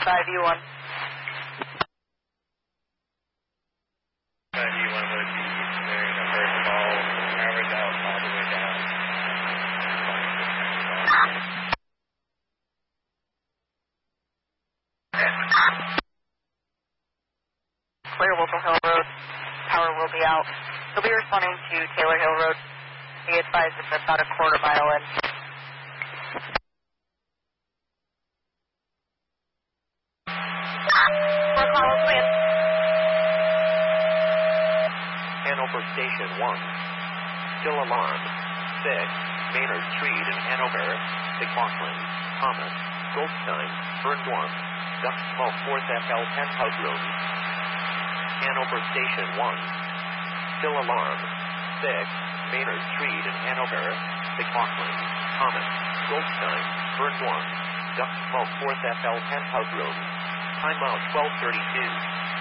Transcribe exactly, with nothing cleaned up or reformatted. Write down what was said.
five U one. five U one would be clearing the first ball, average out all the way down. Clear Willow Hill Road. Power will be out. They'll be responding to Taylor Hill Road. Be advised it's about a quarter mile in. Hanover Station one. Still alarm. six. Maynard Street in Hanover. McLaughlin, Thomas, Goldstein, Burndorm, Duck Smoke, fourth F L Penthouse Road. Hanover Station one. Still alarm. six. Maynard Street in Hanover. McLaughlin, Thomas, Goldstein, Burndorm, Duck Smoke, fourth F L Penthouse Road. Time out twelve thirty-two.